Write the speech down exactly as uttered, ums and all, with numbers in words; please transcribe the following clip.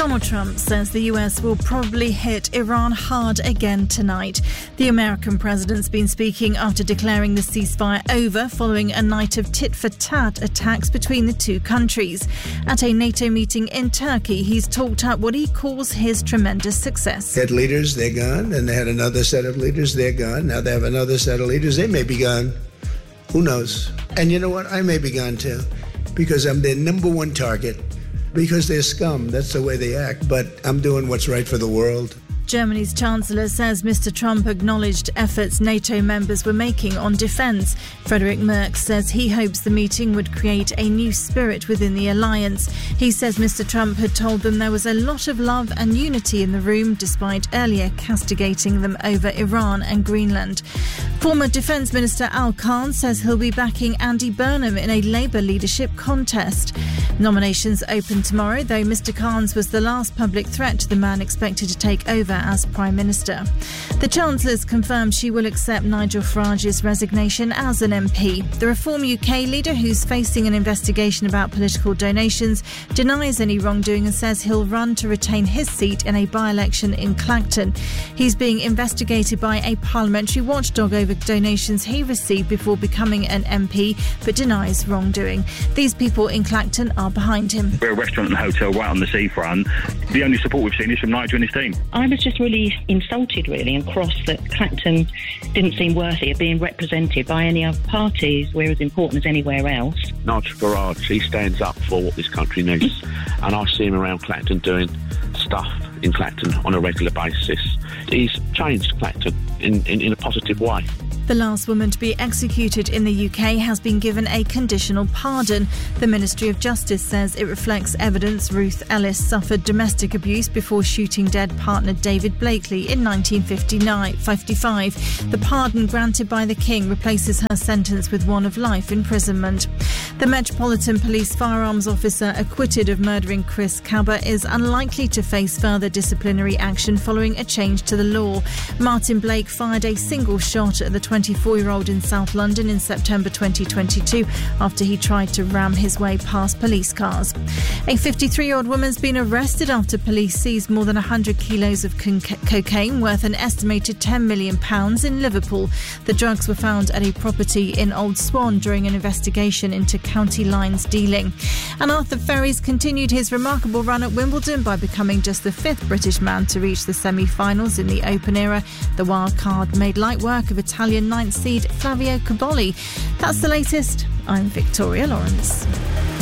Donald Trump says the U S will probably hit Iran hard again tonight. The American president's been speaking after declaring the ceasefire over following a night of tit-for-tat attacks between the two countries. At a NATO meeting in Turkey, he's talked up what he calls his tremendous success. They had leaders, they're gone, and they had another set of leaders, they're gone. Now they have another set of leaders, they may be gone. Who knows? And you know what? I may be gone too, because I'm their number one target. Because they're scum, that's the way they act, but I'm doing what's right for the world. Germany's Chancellor says Mister Trump acknowledged efforts NATO members were making on defence. Friedrich Merz says he hopes the meeting would create a new spirit within the alliance. He says Mister Trump had told them there was a lot of love and unity in the room, despite earlier castigating them over Iran and Greenland. Former Defence Minister Al Khan says he'll be backing Andy Burnham in a Labour leadership contest. Nominations open tomorrow, though Mister Khan's was the last public threat to the man expected to take over as Prime Minister. The Chancellor's confirmed she will accept Nigel Farage's resignation as an M P. The Reform U K leader, who's facing an investigation about political donations, denies any wrongdoing and says he'll run to retain his seat in a by-election in Clacton. He's being investigated by a parliamentary watchdog over donations he received before becoming an M P, but denies wrongdoing. These people in Clacton are behind him. We're a restaurant and hotel right on the seafront. The only support we've seen is from Nigel and his team. I was just really insulted, really, and cross that Clacton didn't seem worthy of being represented by any other parties. We're as important as anywhere else. Nigel Farage, he stands up for what this country needs, and I see him around Clacton doing stuff in Clacton on a regular basis. He's changed Clacton in, in, in a positive way. The last woman to be executed in the U K has been given a conditional pardon. The Ministry of Justice says it reflects evidence Ruth Ellis suffered domestic abuse before shooting dead partner David Blakely in nineteen fifty-five. The pardon granted by the King replaces her sentence with one of life imprisonment. The Metropolitan Police firearms officer acquitted of murdering Chris Cabot is unlikely to face further disciplinary action following a change to the law. Martin Blake fired a single shot at the twenty-four-year-old in South London in September twenty twenty-two after he tried to ram his way past police cars. A fifty-three-year-old woman's been arrested after police seized more than one hundred kilos of con- cocaine worth an estimated ten million pounds in Liverpool. The drugs were found at a property in Old Swan during an investigation into county lines dealing. And Arthur Ferry's continued his remarkable run at Wimbledon by becoming just the fifth British man to reach the semi-finals in the Open era. The wild card made light work of Italian ninth seed Flavio Cobolli. That's the latest. I'm Victoria Lawrence.